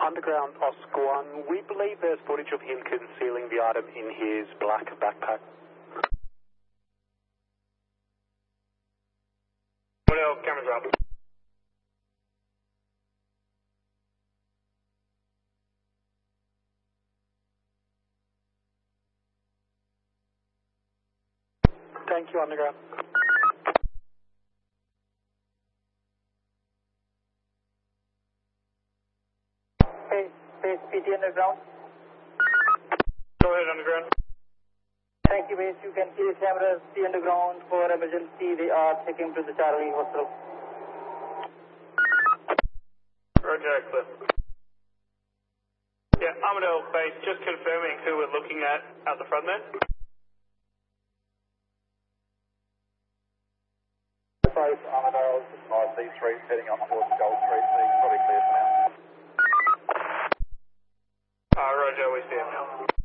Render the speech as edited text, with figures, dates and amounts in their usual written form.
Underground Oscar 1, we believe there's footage of him concealing the item in his black backpack. What else? Cameras up. Thank you, Underground. Hey, PT Underground. Go ahead, Underground. Thank you, base. You can see the cameras, P Underground for emergency. They are taking to the Charlie Hospital. Roger, Cliff. Yeah, Armadale base, just confirming who we're looking at the front there. 5 Armadale, C3 heading up towards Gold Street, so he's probably clear for now. Roger, we see him now.